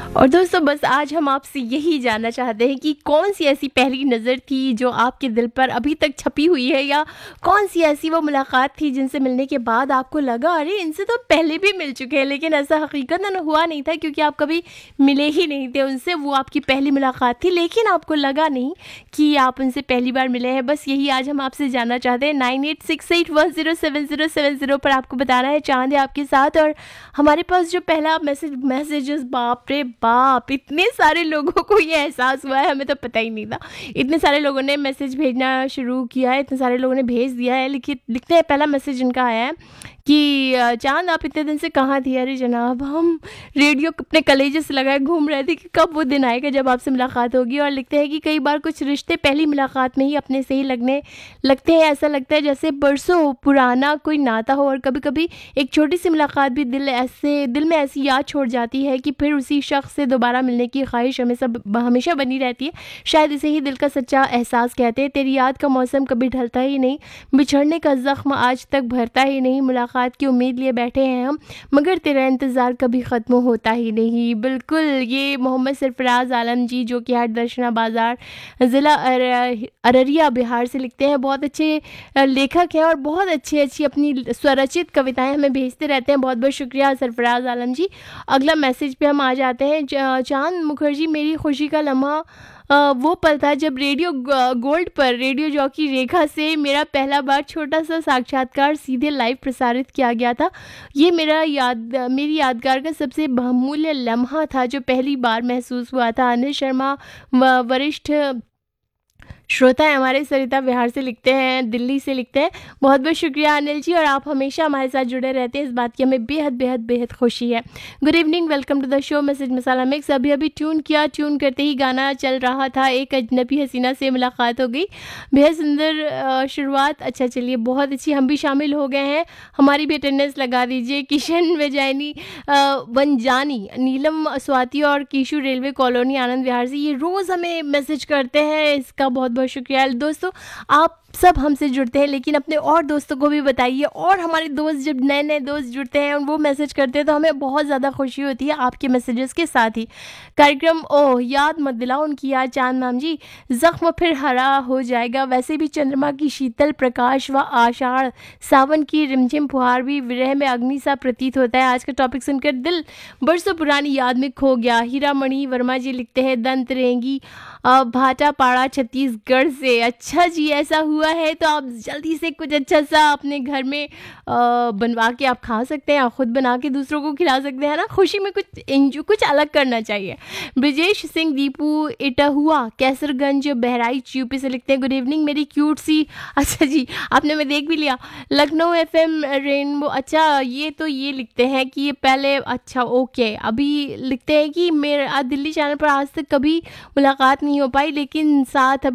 और दोस्तों बस आज हम आपसे यही जानना चाहते हैं कि कौन सी ऐसी पहली नज़र थी जो आपके दिल पर अभी तक छपी हुई है, या कौन सी ऐसी वो मुलाकात थी जिनसे मिलने के बाद आपको लगा अरे इनसे तो पहले भी मिल चुके हैं, लेकिन ऐसा हकीकतन हुआ नहीं था क्योंकि आप कभी मिले ही नहीं थे उनसे। वो आपकी पहली मुलाकात थी लेकिन आपको लगा नहीं कि आप उनसे पहली बार मिले हैं। बस यही आज हम आपसे जानना चाहते हैं। 9868107070 पर आपको बताना है। चांद है आपके साथ। और हमारे पास जो पहला मैसेजेस, बाप रे बाप, इतने सारे लोगों को ये एहसास हुआ है, हमें तो पता ही नहीं था। इतने सारे लोगों ने मैसेज भेजना शुरू किया है, इतने सारे लोगों ने भेज दिया है। लिखते हैं, पहला मैसेज इनका आया है कि चांद आप इतने दिन से कहाँ थी? अरे जनाब, हम रेडियो अपने कलेजे से लगाए घूम रहे थे कि कब वो दिन आएगा जब आपसे मुलाकात होगी। और लिखते हैं कि कई बार कुछ रिश्ते पहली मुलाकात में ही अपने से ही लगने लगते हैं। ऐसा लगता है जैसे बरसों पुराना कोई नाता हो। और कभी कभी एक छोटी सी मुलाकात भी दिल में ऐसी याद छोड़ जाती है कि फिर उसी शख्स से दोबारा मिलने की ख्वाहिश हमेशा बनी रहती है। शायद इसे ही दिल का सच्चा एहसास कहते हैं। तेरी याद का मौसम कभी ढलता ही नहीं, बिछड़ने का जख्म आज तक भरता ही नहीं। मुलाकात की उम्मीद लिए बैठे हैं हम, मगर तेरा इंतज़ार कभी ख़त्म होता ही नहीं। बिल्कुल, ये मोहम्मद सरफराज आलम जी, जो कि हाट दर्शना बाज़ार, ज़िला अररिया, बिहार से लिखते हैं। बहुत अच्छे लेखक हैं और बहुत अच्छी अच्छी अपनी स्वरचित कविताएं हमें भेजते रहते हैं। बहुत बहुत शुक्रिया सरफराज आलम जी। अगला मैसेज पे हम आ जाते हैं। चांद मुखर्जी, मेरी खुशी का लम्हा वो पल था जब रेडियो गोल्ड पर रेडियो जॉकी रेखा से मेरा पहला बार छोटा सा साक्षात्कार सीधे लाइव प्रसारित किया गया था। ये मेरी यादगार का सबसे बहुमूल्य लम्हा था जो पहली बार महसूस हुआ था। अनिल शर्मा वरिष्ठ श्रोता है हमारे, सरिता बिहार से लिखते हैं, दिल्ली से लिखते हैं। बहुत बहुत शुक्रिया अनिल जी, और आप हमेशा हमारे साथ जुड़े रहते हैं, इस बात की हमें बेहद बेहद बेहद खुशी है। Good evening, welcome to the show message masala mix. अभी अभी ट्यून करते ही गाना चल रहा था, एक अजनबी हसीना से मुलाकात हो गई। बेहद सुंदर शुरुआत। अच्छा चलिए, बहुत अच्छी, हम भी शामिल हो गए हैं, हमारी भी अटेंडेंस लगा दीजिए। किशन वेजानी वनजानी, नीलम स्वाति और कीशु, रेलवे कॉलोनी, आनंद विहार से, ये रोज़ हमें मैसेज करते हैं। इसका बहुत बहुत शुक्रिया दोस्तों। आप सब हमसे जुड़ते हैं, लेकिन अपने और दोस्तों को भी बताइए। और हमारे दोस्त, जब नए नए दोस्त जुड़ते हैं और वो मैसेज करते हैं तो हमें बहुत ज़्यादा खुशी होती है आपके मैसेजेस के साथ ही। कार्यक्रम ओह याद मत दिलाओ उनकी याद, चांद नाम जी, जख्म फिर हरा हो जाएगा। वैसे भी चंद्रमा की शीतल प्रकाश व आषाढ़ सावन की रिमझिम फुहार भी विरह में अग्नि सा प्रतीत होता है। आज का टॉपिक सुनकर दिल बरसों पुरानी याद में खो गया। हीरा मणि वर्मा जी लिखते हैं, दंत रेंगी, भाटापाड़ा, छत्तीसगढ़ से। अच्छा जी, ऐसा हुआ है तो आप जल्दी से कुछ अच्छा सा अपने घर में बनवा के आप खा सकते हैं, आप खुद बना के दूसरों को खिला सकते हैं ना। खुशी में कुछ अलग करना चाहिए। ब्रजेश सिंह दीपू इटहुआ, कैसरगंज, बहराइच, यूपी से लिखते हैं, गुड इवनिंग मेरी क्यूट सी। अच्छा जी, आपने मैं देख भी लिया, लखनऊ एफएम रेनबो। अच्छा, ये लिखते हैं कि ये पहले, अच्छा ओके, अभी लिखते हैं कि मेरा दिल्ली चैनल पर आज तक कभी मुलाकात नहीं हो पाई, लेकिन साथ